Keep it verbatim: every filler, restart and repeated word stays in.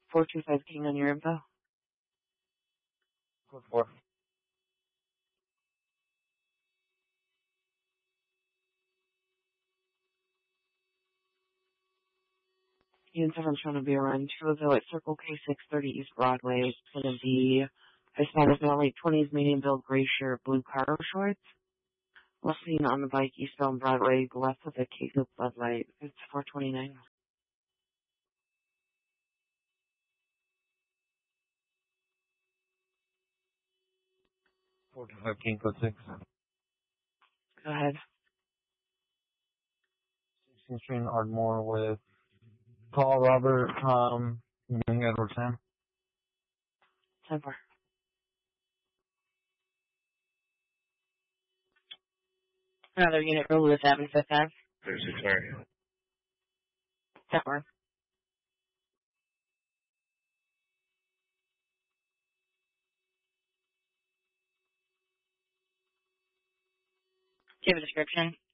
four two five King on your info. Code four. Unit seven trying to be around two of the White Circle K six thirty East Broadway. It's going to be Hispanic male, late twenties, medium build, gray shirt, blue cargo shorts. Last seen on the bike, eastbound Broadway, left of the K two Bud Light. It's four twenty-nine. four two five King, code six. Go ahead. sixteenth Street in Ardmore with Paul, Robert, Tom, Young, Edward, Sam. ten four. Another unit for Lewis Avenue, fifth Ave. thirty-six, sorry. ten four. Do you have a description?